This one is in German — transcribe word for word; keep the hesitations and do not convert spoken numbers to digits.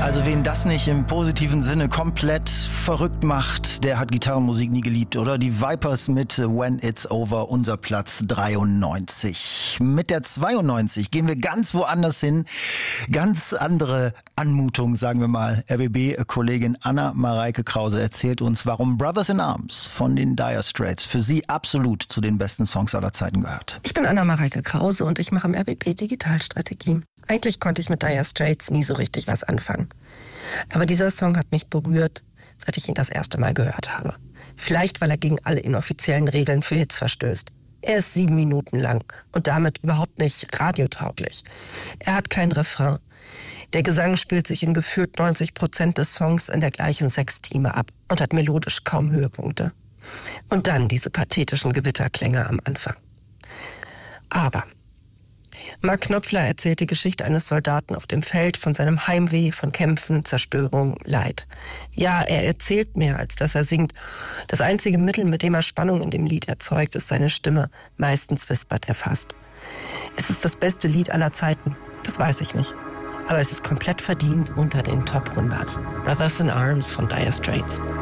Also wen das nicht im positiven Sinne komplett verrückt macht, der hat Gitarrenmusik nie geliebt, oder? Die Vipers mit When It's Over, unser Platz dreiundneunzig. Mit der zweiundneunzig gehen wir ganz woanders hin. Ganz andere Anmutung, sagen wir mal. R B B-Kollegin Anna-Mareike Krause erzählt uns, warum Brothers in Arms von den Dire Straits für sie absolut zu den besten Songs aller Zeiten gehört. Ich bin Anna-Mareike Krause und ich mache im R B B Digitalstrategie. Eigentlich konnte ich mit Dire Straits nie so richtig was anfangen. Aber dieser Song hat mich berührt, seit ich ihn das erste Mal gehört habe. Vielleicht, weil er gegen alle inoffiziellen Regeln für Hits verstößt. Er ist sieben Minuten lang und damit überhaupt nicht radiotauglich. Er hat kein Refrain. Der Gesang spielt sich in gefühlt neunzig Prozent des Songs in der gleichen Sextime ab und hat melodisch kaum Höhepunkte. Und dann diese pathetischen Gewitterklänge am Anfang. Aber Mark Knopfler erzählt die Geschichte eines Soldaten auf dem Feld, von seinem Heimweh, von Kämpfen, Zerstörung, Leid. Ja, er erzählt mehr, als dass er singt. Das einzige Mittel, mit dem er Spannung in dem Lied erzeugt, ist seine Stimme. Meistens wispert er fast. Ist es das beste Lied aller Zeiten? Das weiß ich nicht. Aber es ist komplett verdient unter den Top hundert. Brothers in Arms von Dire Straits.